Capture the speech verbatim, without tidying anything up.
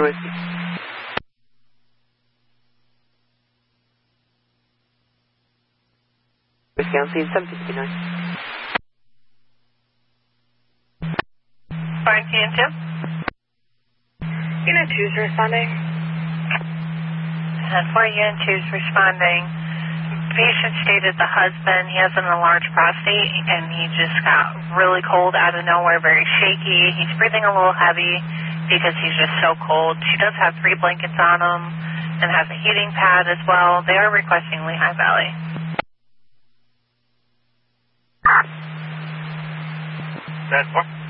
Whiskey seven fifty-nine. Fine, T N two. Unit two is responding. And four Unit two is responding. Patient stated the husband, he has an enlarged prostate, and he just got really cold out of nowhere, very shaky. He's breathing a little heavy because he's just so cold. She does have three blankets on him and has a heating pad as well. They are requesting Lehigh Valley. That's what?